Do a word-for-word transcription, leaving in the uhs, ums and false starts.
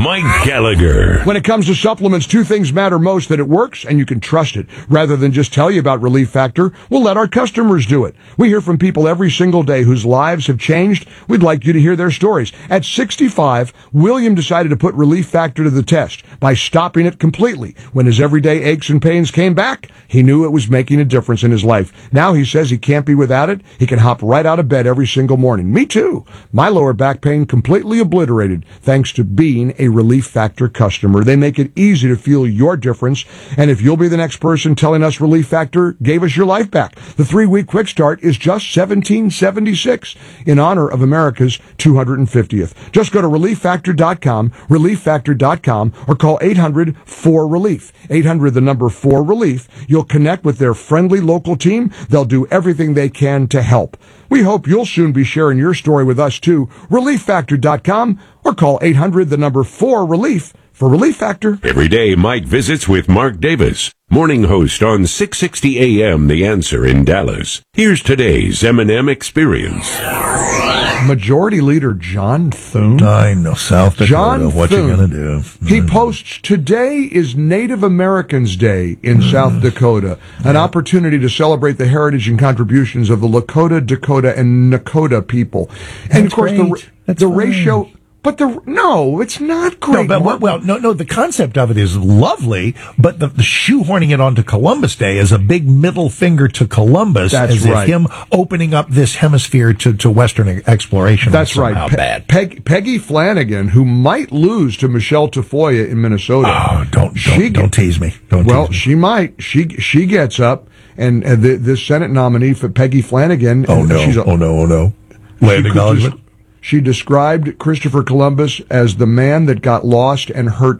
Mike Gallagher. When it comes to supplements, two things matter most: that it works and you can trust it. Rather than just tell you about Relief Factor, we'll let our customers do it. We hear from people every single day whose lives have changed. We'd like you to hear their stories. At sixty-five, William decided to put Relief Factor to the test by stopping it completely. When his everyday aches and pains came back, he knew it was making a difference in his life. Now he says he can't be without it. He can hop right out of bed every single morning. Me too. My lower back pain completely obliterated thanks to being a Relief Factor customer. They make it easy to feel your difference. And if you'll be the next person telling us Relief Factor gave us your life back, the three-week quick start is just seventeen seventy-six in honor of America's two hundred fiftieth. Just go to relief factor dot com, relief factor dot com, or call eight hundred four relief. eight hundred, the number four relief. You'll connect with their friendly local team. They'll do everything they can to help. We hope you'll soon be sharing your story with us too. relief factor dot com or call eight hundred, the number four relief for Relief Factor. Every day, Mike visits with Mark Davis, morning host on six sixty A M The Answer in Dallas. Here's today's M and M Experience. Majority Leader John Thune. I know, South Dakota. John what Thune, you gonna do? He posts, today is Native Americans Day in South Dakota, an yeah. opportunity to celebrate the heritage and contributions of the Lakota, Dakota, and Nakota people. And That's of course, great. the, That's the fine. ratio... But the no, it's not great. No, but, well, no, no. The concept of it is lovely, but the, the shoehorning it onto Columbus Day is a big middle finger to Columbus, That's as right. if him opening up this hemisphere to, to Western exploration. That's was right. Pe- bad. Peg, Peggy Flanagan, who might lose to Michelle Tafoya in Minnesota. Oh, don't don't, she, don't tease me. Don't well, tease me. she might. She she gets up, and uh, the, this Senate nominee for Peggy Flanagan. Oh no! She's a, oh no! Oh no! Land acknowledgement. She described Christopher Columbus as the man that got lost and hurt